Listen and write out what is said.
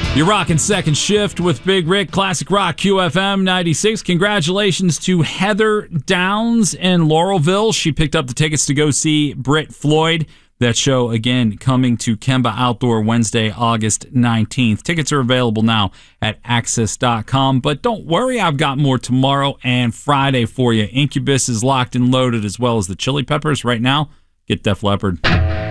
You're rocking Second Shift with Big Rick, Classic Rock QFM 96. Congratulations to Heather Downs in Laurelville. She picked up the tickets to go see Britt Floyd. That show, again, coming to Kemba Outdoor Wednesday, August 19th. Tickets are available now at Access.com. But don't worry, I've got more tomorrow and Friday for you. Incubus is locked and loaded, as well as the Chili Peppers. Right now, get Def Leppard.